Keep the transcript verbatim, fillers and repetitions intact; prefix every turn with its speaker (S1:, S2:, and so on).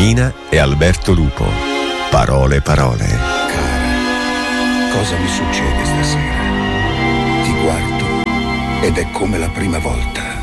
S1: Mina e Alberto Lupo. Parole parole.
S2: Cara, cosa mi succede stasera? Ti guardo ed è come la prima volta.